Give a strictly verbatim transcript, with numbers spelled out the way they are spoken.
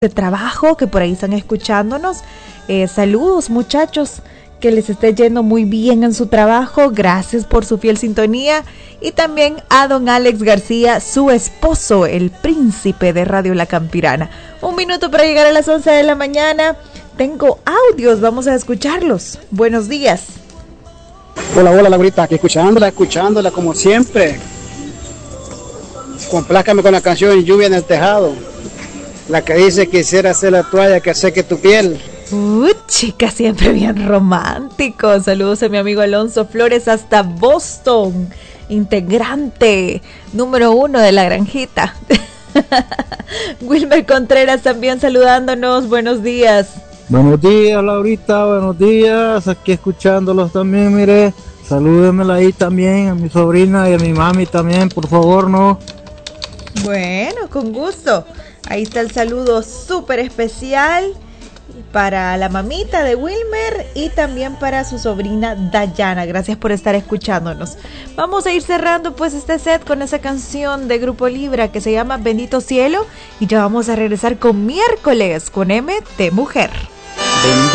de trabajo que por ahí están escuchándonos. Eh, saludos, muchachos, que les esté yendo muy bien en su trabajo. Gracias por su fiel sintonía. Y también a don Alex García, su esposo, el príncipe de Radio La Campirana. Un minuto para llegar a las once de la mañana. Tengo audios, vamos a escucharlos. Buenos días. Hola, hola, Laurita, aquí escuchándola, escuchándola como siempre. Complázcame con la canción Lluvia en el Tejado, la que dice: quisiera ser la toalla que seque tu piel. Uh, chica, siempre bien romántico. Saludos a mi amigo Alonso Flores hasta Boston, integrante número uno de la granjita. Wilmer Contreras también saludándonos. Buenos días. Buenos días, Laurita, buenos días. Aquí escuchándolos también, mire. Salúdenmela ahí también a mi sobrina y a mi mami también, por favor, ¿no? Bueno, con gusto. Ahí está el saludo súper especial para la mamita de Wilmer y también para su sobrina Dayana. Gracias por estar escuchándonos. Vamos a ir cerrando pues este set con esa canción de Grupo Libra que se llama Bendito Cielo, y ya vamos a regresar con Miércoles con M de Mujer.